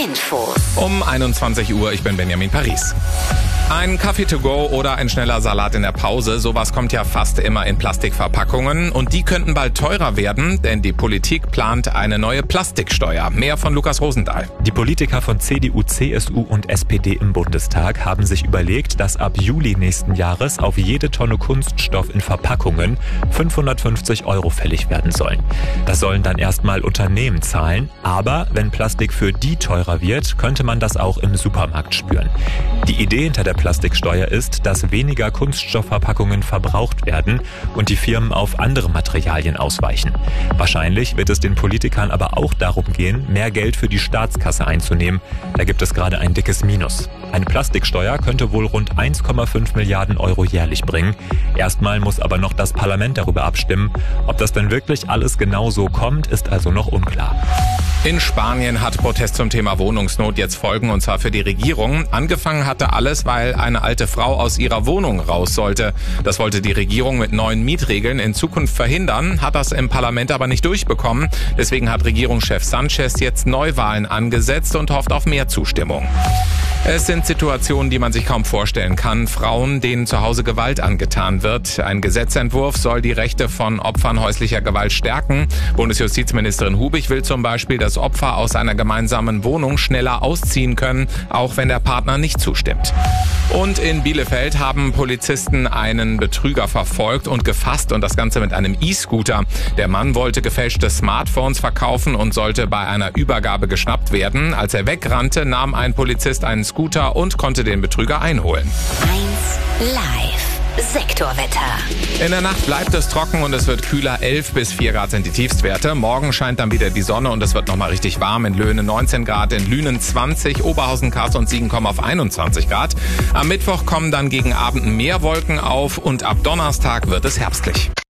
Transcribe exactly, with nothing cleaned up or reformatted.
Infos. Um einundzwanzig Uhr, ich bin Benjamin Paris. Ein Kaffee to go oder ein schneller Salat in der Pause, sowas kommt ja fast immer in Plastikverpackungen und die könnten bald teurer werden, denn die Politik plant eine neue Plastiksteuer. Mehr von Lukas Rosendahl. Die Politiker von C D U, C S U und S P D im Bundestag haben sich überlegt, dass ab Juli nächsten Jahres auf jede Tonne Kunststoff in Verpackungen fünfhundertfünfzig Euro fällig werden sollen. Das sollen dann erstmal Unternehmen zahlen, aber wenn Plastik für die teurer wird, könnte man das auch im Supermarkt spüren. Die Idee hinter der Plastiksteuer ist, dass weniger Kunststoffverpackungen verbraucht werden und die Firmen auf andere Materialien ausweichen. Wahrscheinlich wird es den Politikern aber auch darum gehen, mehr Geld für die Staatskasse einzunehmen. Da gibt es gerade ein dickes Minus. Eine Plastiksteuer könnte wohl rund eins Komma fünf Milliarden Euro jährlich bringen. Erstmal muss aber noch das Parlament darüber abstimmen. Ob das denn wirklich alles genau so kommt, ist also noch unklar. In Spanien hat Protest zum Thema Wohnungsnot jetzt Folgen, und zwar für die Regierung. Angefangen hatte alles, weil eine alte Frau aus ihrer Wohnung raus sollte. Das wollte die Regierung mit neuen Mietregeln in Zukunft verhindern, hat das im Parlament aber nicht durchbekommen. Deswegen hat Regierungschef Sánchez jetzt Neuwahlen angesetzt und hofft auf mehr Zustimmung. Es sind Situationen, die man sich kaum vorstellen kann. Frauen, denen zu Hause Gewalt angetan wird. Ein Gesetzentwurf soll die Rechte von Opfern häuslicher Gewalt stärken. Bundesjustizministerin Hubig will zum Beispiel, dass Opfer aus einer gemeinsamen Wohnung schneller ausziehen können, auch wenn der Partner nicht zustimmt. Und in Bielefeld haben Polizisten einen Betrüger verfolgt und gefasst, und das Ganze mit einem E-Scooter. Der Mann wollte gefälschte Smartphones verkaufen und sollte bei einer Übergabe geschnappt werden. Als er wegrannte, nahm ein Polizist einen Scooter und konnte den Betrüger einholen. eins Live. Sektorwetter. In der Nacht bleibt es trocken und es wird kühler. elf bis vier Grad sind die Tiefstwerte. Morgen scheint dann wieder die Sonne und es wird nochmal richtig warm. In Löhne neunzehn Grad, in Lünen zwanzig, Oberhausen, Kars und Siegen kommen auf einundzwanzig Grad. Am Mittwoch kommen dann gegen Abend mehr Wolken auf und ab Donnerstag wird es herbstlich.